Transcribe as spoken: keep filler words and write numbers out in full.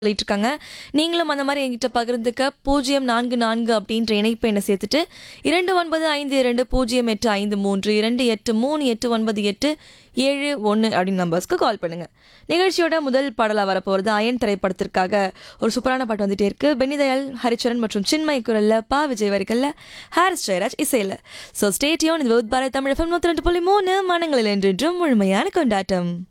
சொல்லிட்டு இருக்காங்க. நீங்களும் அந்த மாரி என்கிட்ட பகிர்ந்துக்க பூஜ்ஜியம் நான்கு நான்கு அப்படின்ற இணைப்பு எண்ணை சேர்த்துட்டு இரண்டு ஒன்பது ஐந்து இரண்டு பூஜ்ஜியம் எட்டு ஐந்து மூன்று இரண்டு எட்டு மூணு எட்டு ஒன்பது எட்டு ஏழு ஒன்று அப்படின்னு நம்பர்ஸ்க்கு கால் பண்ணுங்க. நிகழ்ச்சியோட முதல் பாடலாக வரப்போகிறது அயன் திரைப்படத்திற்காக ஒரு சூப்பரான பாட்டு வந்துட்டே இருக்கு. பெனிதயாள், ஹரிச்சரன் மற்றும் சின்மய் குரல்ல, பா விஜய் வரிகள்ல, ஹாரிஸ் ஜெயராஜ் இசையில். ஸோ ஸ்டேடியோன் இது பாரத் தமிழ் எஃப்எம் நூற்றி ரெண்டு புள்ளி மூணு மனங்களில் என்றென்றும் முழுமையான கொண்டாட்டம்.